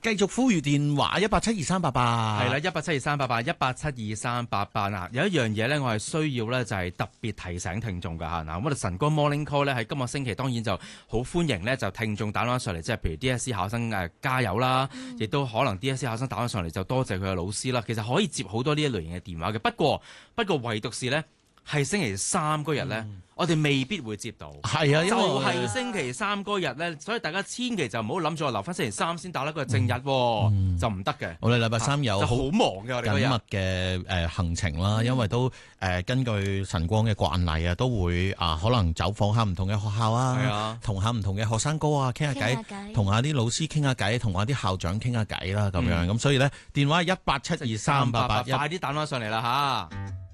繼續呼籲電話1872388， 係啦，1872388，1872388嗱，有一樣嘢咧，我係需要咧，就係特別提醒聽眾㗎嚇。嗱，我哋晨光 Morning Call 咧喺今個星期當然就好歡迎咧，就聽眾打翻上嚟，即係譬如 DSE 考生加油啦，亦都可能 DSE 考生打翻上嚟就多謝佢嘅老師啦。其實可以接好多呢一類型嘅電話嘅，不過唯獨是咧係星期三嗰日咧。我哋未必會接到， 係啊，因為就係星期三嗰日咧，所以大家千祈就唔好諗住留翻星期三先打啦，嗰日正日就唔得嘅。 我哋禮拜三有好忙嘅，我哋緊密嘅行程啦，因為都根據晨光嘅慣例啊，都會可能走訪下唔同嘅學校啊，同下唔同嘅學生哥啊傾下偈，同下啲老師傾下偈，同下啲校長傾下偈啦咁樣。咁所以咧，電話1872388， 快啲打翻上嚟啦嚇！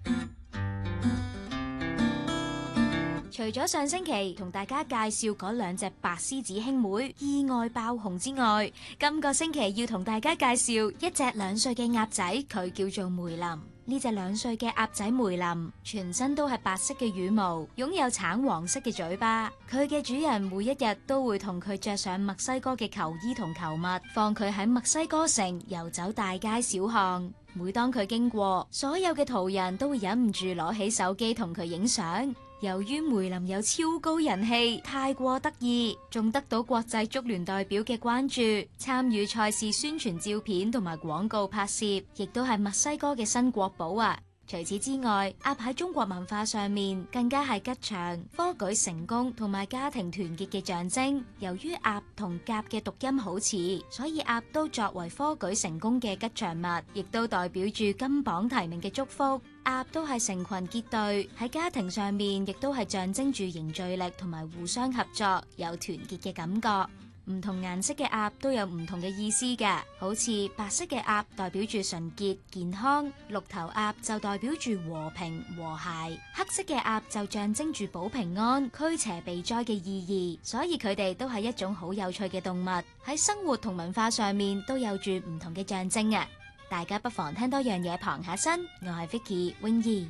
除咗上星期同大家介紹嗰兩隻白獅子兄妹意外爆紅之外，今個星期要同大家介紹一隻2歲嘅鴨仔，佢叫做梅林。呢隻2歲嘅鴨仔梅林，全身都係白色嘅羽毛，擁有橙黃色嘅嘴巴。佢嘅主人每一日都會同佢着上墨西哥嘅球衣同球襪，放佢喺墨西哥城遊走大街小巷。每當佢經過，所有嘅途人都會忍唔住攞起手機同佢影相。由於梅林有超高人氣，太過得意，仲得到國際足聯代表嘅關注，參與賽事宣傳照片同埋廣告拍攝，亦都係墨西哥嘅新國寶啊！除此之外，鴨喺中國文化上面更加係吉祥、科舉成功同埋家庭團結嘅象徵。由於鴨同鴿嘅讀音好似，所以鴨都作為科舉成功嘅吉祥物，亦都代表住金榜題名嘅祝福。鴨都係成群結隊，喺家庭上面亦都係象徵住凝聚力同埋互相合作，有團結嘅感覺。唔同顏色嘅鴨都有唔同嘅意思嘅，好似白色嘅鴨代表住純潔健康，綠頭鴨就代表住和平和諧，黑色嘅鴨就象徵住保平安驅邪避災嘅意義。所以佢哋都係一種好有趣嘅動物，喺生活同文化上面都有住唔同嘅象徵啊！大家不妨聽多樣嘢傍下身。我係 Vicky 泳兒。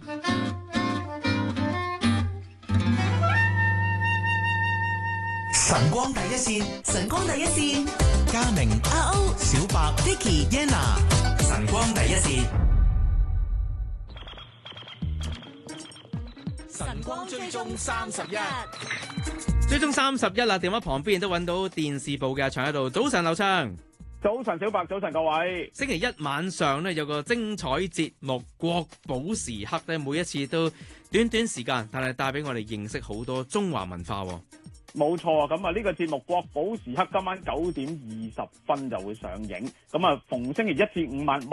晨光第一線，晨光第一線， 嘉明、 阿歐、 小白、 Vicky、Yana， 晨光第一線， 晨光追蹤31， 追蹤31啦！電話旁邊都揾到電視部嘅長喺度。早晨，劉暢。 早晨，小白，早晨各位。 星期一晚上咧有個精彩節目《國寶時刻》咧，每一次都短短時間，但係帶俾我哋認識好多中華文化。 冇錯啊！咁啊，呢個節目《國寶時刻》今晚9:20就會上映。咁啊，逢星期一至五晚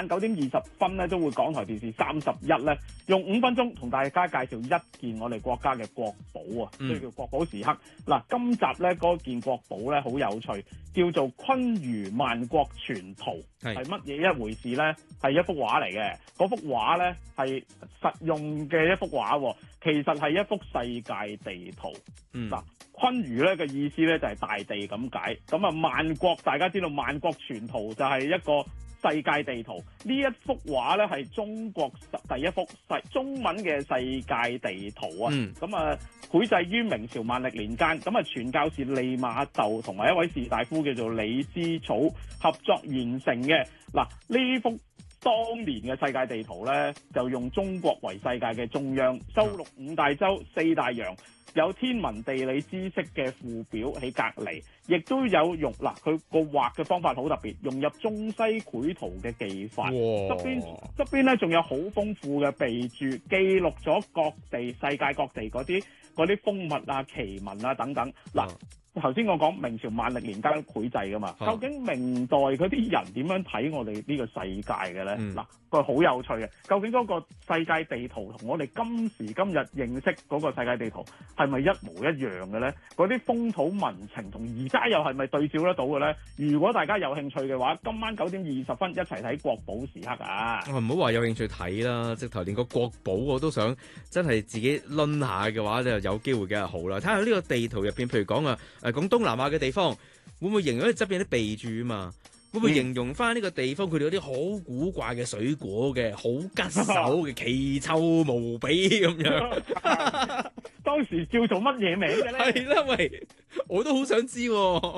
9:20咧都會港台電視31咧用5分鐘同大家介紹一件我哋國家嘅國寶啊，所以叫國寶時刻。嗱，今集咧嗰件國寶咧好有趣，叫做《昆嵛萬國全圖》，係乜嘢一回事咧？係一幅畫嚟嘅，嗰幅畫咧係實用嘅一幅畫，其實係一幅世界地圖。嗱，昆嵛咧嘅意思咧就係大地咁解，咁啊萬國大家知道萬國全圖就係一個世界地圖。呢一幅畫咧係中國第一幅中文嘅世界地圖啊。咁啊繪製於明朝萬曆年間，咁啊傳教士利瑪竇同埋一位士大夫叫做李之草合作完成嘅。嗱，呢幅當年嘅世界地圖咧就用中國為世界嘅中央，收錄5大洲、4大洋，有天文地理知識嘅附表喺隔離，亦都有用佢個畫嘅方法好特別，融入中西繪圖嘅技法。側邊咧仲有好豐富嘅備註，記錄咗世界各地嗰啲風物啊、奇聞啊等等。頭先我講明朝萬曆年間繪製噶嘛，究竟明代嗰啲人點樣睇我哋呢個世界嘅咧？佢好有趣嘅。究竟嗰個世界地圖同我哋今時今日認識嗰個世界地圖係咪一模一樣嘅咧？嗰啲風土民情同而家又係咪對照得到嘅咧？如果大家有興趣嘅話，今晚9:20一齊睇國寶時刻啊！ 唔好話有興趣睇啦，直頭連個國寶我都想真係自己攆下嘅話，就有機會嘅好啦。睇下呢個地圖入邊，譬如講講東南亞嘅地方，會唔會形容側邊有啲備註啊嘛？會唔會形容翻呢個地方佢哋有啲好古怪嘅水果嘅，好吉手嘅，奇臭無比咁樣？ 當時叫做乜嘢名嘅咧？ 係啦，喂，我都好想知喎。